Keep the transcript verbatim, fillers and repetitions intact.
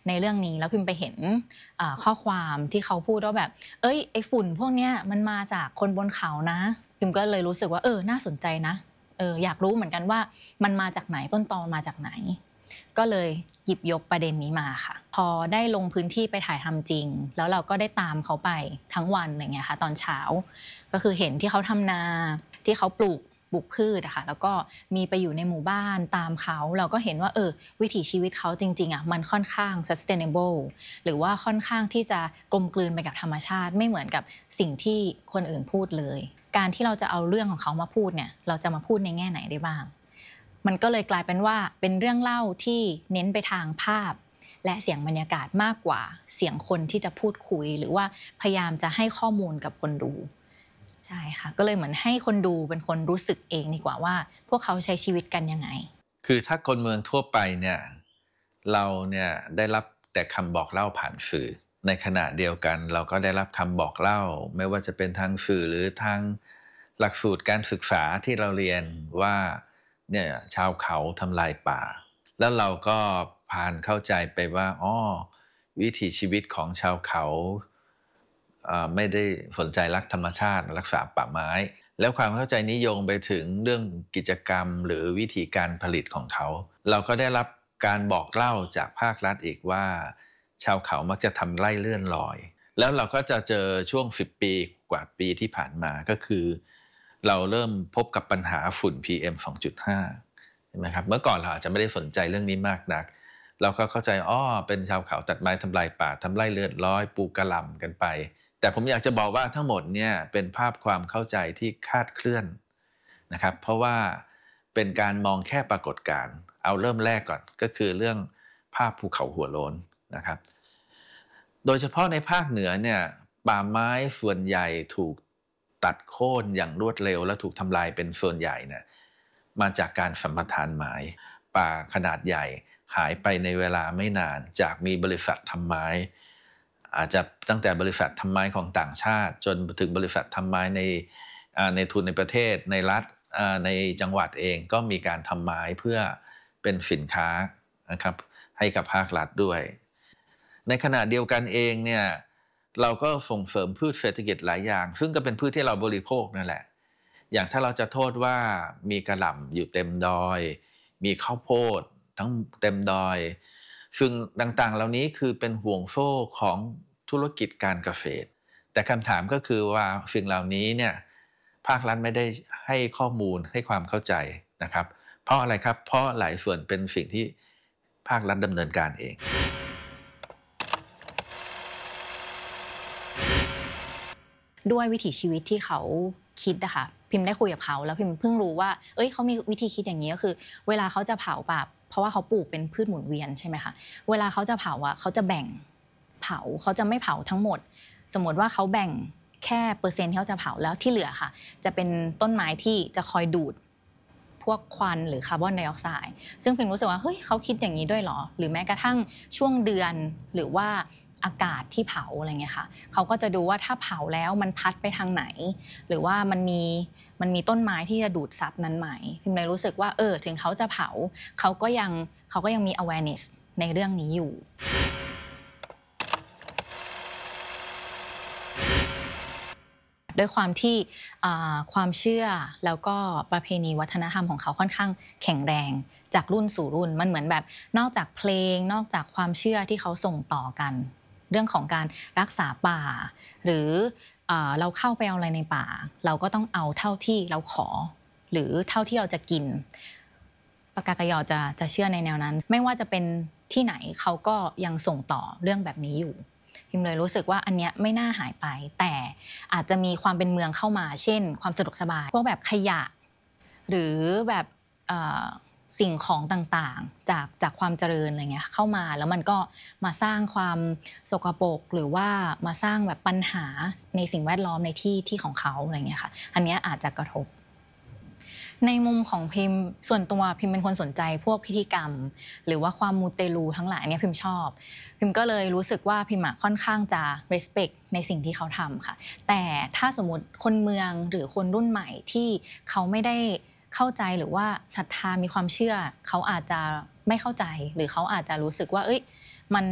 ในเรื่องนี้แล้วพิมพ์ไปเห็นข้อความที่เขาพูดว่าแบบเอ้ยไอ้ฝุ่นพวกเนี้ยมันมาจากคนบนเขานะพิมพ์ก็เลยรู้สึกว่าเออน่าสนใจนะเอออยากรู้เหมือนกันว่ามันมาจากไหนต้นตอมาจากไหนก็เลยหยิบยกประเด็นนี้มาค่ะพอได้ลงพื้นที่ไปถ่ายทำจริงแล้วเราก็ได้ตามเขาไปทั้งวันอย่างเงี้ยค่ะตอนเช้าก็คือเห็นที่เขาทำนาที่เขาปลูกปลูกพืชอะค่ะแล้วก็มีไปอยู่ในหมู่บ้านตามเขาเราก็เห็นว่าเออวิถีชีวิตเขาจริงๆอะมันค่อนข้าง sustainable หรือว่าค่อนข้างที่จะกลมกลืนไปกับธรรมชาติไม่เหมือนกับสิ่งที่คนอื่นพูดเลยการที่เราจะเอาเรื่องของเขามาพูดเนี่ยเราจะมาพูดในแง่ไหนได้บ้างมันก็เลยกลายเป็นว่าเป็นเรื่องเล่าที่เน้นไปทางภาพและเสียงบรรยากาศมากกว่าเสียงคนที่จะพูดคุยหรือว่าพยายามจะให้ข้อมูลกับคนดูใช่ค่ะก็เลยเหมือนให้คนดูเป็นคนรู้สึกเองดีกว่าว่าพวกเขาใช้ชีวิตกันยังไงคือถ้าคนเมืองทั่วไปเนี่ยเราเนี่ยได้รับแต่คำบอกเล่าผ่านสื่อในขณะเดียวกันเราก็ได้รับคำบอกเล่าไม่ว่าจะเป็นทางสื่อหรือทางหลักสูตรการศึกษาที่เราเรียนว่าเนี่ยชาวเขาทำลายป่าแล้วเราก็ผ่านเข้าใจไปว่าอ๋อวิถีชีวิตของชาวเขาไม่ได้สนใจรักธรรมชาติรักษาป่าไม้แล้วความเข้าใจนิยมไปถึงเรื่องกิจกรรมหรือวิธีการผลิตของเขาเราก็ได้รับการบอกเล่าจากภาครัฐอีกว่าชาวเขามักจะทำไร่เลื่อนลอยแล้วเราก็จะเจอช่วงสิบปีกว่าปีที่ผ่านมาก็คือเราเริ่มพบกับปัญหาฝุ่น พี เอ็ม สองจุดห้า เห็นไหมครับเมื่อก่อนเราอาจจะไม่ได้สนใจเรื่องนี้มากนักเราก็เข้าใจอ้อเป็นชาวเขาตัดไม้ทำลายป่าทำไร่เลื่อนลอยปลูกกระหล่ำกันไปแต่ผมอยากจะบอกว่าทั้งหมดเนี่ยเป็นภาพความเข้าใจที่คลาดเคลื่อนนะครับเพราะว่าเป็นการมองแค่ปรากฏการณ์เอาเริ่มแรกก่อนก็คือเรื่องภาพภูเขาหัวโล้นนะครับโดยเฉพาะในภาคเหนือเนี่ยป่าไม้ส่วนใหญ่ถูกตัดโค่นอย่างรวดเร็วและถูกทำลายเป็นส่วนใหญ่เนี่ยมาจากการสัมปทานไม้ป่าขนาดใหญ่หายไปในเวลาไม่นานจากมีบริษัททำไม้อาจจะตั้งแต่บริษัททำไม้ของต่างชาติจนถึงบริษัททำไม้ในในทุนในประเทศในรัฐในจังหวัดเองก็มีการทำไม้เพื่อเป็นสินค้านะครับให้กับภาครัฐด้วยในขณะเดียวกันเองเนี่ยเราก็ส่งเสริมพืชเศรษฐกิจหลายอย่างซึ่งก็เป็นพืชที่เราบริโภคนั่นแหละอย่างถ้าเราจะโทษว่ามีกระหล่ำอยู่เต็มดอยมีข้าวโพดทั้งเต็มดอยซึ่งต่างๆเหล่านี้คือเป็นห่วงโซ่ของธุรกิจการเกษตรแต่คำถามก็คือว่าสิ่งเหล่านี้เนี่ยภาครัฐไม่ได้ให้ข้อมูลให้ความเข้าใจนะครับเพราะอะไรครับเพราะหลายส่วนเป็นสิ่งที่ภาครัฐดำเนินการเองด้วยวิถีชีวิตที่เขาคิดอะค่ะพิมพ์ได้คุยกับเขาแล้วพิมพ์เพิ่งรู้ว่าเอ้ยเขามีวิธีคิดอย่างนี้ก็คือเวลาเขาจะเผาแบบเพราะว่าเขาปลูกเป็นพืชหมุนเวียนใช่ไหมคะเวลาเขาจะเผาอะเขาจะแบ่งเผาเขาจะไม่เผาทั้งหมดสมมติว่าเขาแบ่งแค่เปอร์เซ็นต์ที่เขาจะเผาแล้วที่เหลือค่ะจะเป็นต้นไม้ที่จะคอยดูดพวกควันหรือคาร์บอนไดออกไซด์ซึ่งพิมรู้สึกว่าเฮ้ยเขาคิดอย่างนี้ด้วยหรอหรือแม้กระทั่งช่วงเดือนหรือว่าอากาศที่เผาอะไรเงี้ยค่ะเขาก็จะดูว่าถ้าเผาแล้วมันพัดไปทางไหนหรือว่ามันมีมันมีต้นไม้ที่จะดูดซับนั้นไหมพิมเลยรู้สึกว่าเออถึงเขาจะเผาเขาก็ยังเขาก็ยังมี awareness ในเรื่องนี้อยู่ด้วยความที่ความเชื่อแล้วก็ประเพณีวัฒนธรรมของเขาค่อนข้างแข็งแรงจากรุ่นสู่รุ่นมันเหมือนแบบนอกจากเพลงนอกจากความเชื่อที่เขาส่งต่อกันเรื่องของการรักษาป่าหรือเราเข้าไปเอาอะไรในป่าเราก็ต้องเอาเท่าที่เราขอหรือเท่าที่เราจะกินปากากยอจะจะเชื่อในแนวนั้นไม่ว่าจะเป็นที่ไหนเขาก็ยังส่งต่อเรื่องแบบนี้อยู่พิมเลยรู้สึกว่าอันเนี้ยไม่น่าหายไปแต่อาจจะมีความเป็นเมืองเข้ามาเช่นความสะดวกสบายพวกแบบขยะหรือแบบสิ่งของต่างๆจากจากความเจริญอะไรเงี้ยเข้ามาแล้วมันก็มาสร้างความสกปรกหรือว่ามาสร้างแบบปัญหาในสิ่งแวดล้อมในที่ที่ของเขาอะไรเงี้ยค่ะอันนี้อาจจะกระทบในมุมของพิมพ์ส่วนตัวพิมพ์เป็นคนสนใจพวกพิธีกรรมหรือว่าความมูเตลูทั้งหลายเนี่ยพิมพ์ชอบพิมพ์ก็เลยรู้สึกว่าพิมพ์ค่อนข้างจะ respect ในสิ่งที่เขาทำค่ะแต่ถ้าสมมติคนเมืองหรือคนรุ่นใหม่ที่เขาไม่ได้เข้าใจหรือว่าศรัทธามีความเชื่อเขาอาจจะไม่เข้าใจหรือเขาอาจจะรู้สึกว่าเอ้ย